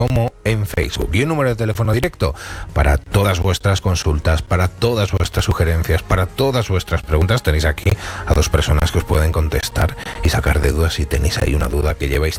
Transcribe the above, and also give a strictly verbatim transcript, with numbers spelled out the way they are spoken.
como en Facebook. Y un número de teléfono directo para todas vuestras consultas, para todas vuestras sugerencias, para todas vuestras preguntas. Tenéis aquí a dos personas que os pueden contestar y sacar de dudas si tenéis ahí una duda que lleváis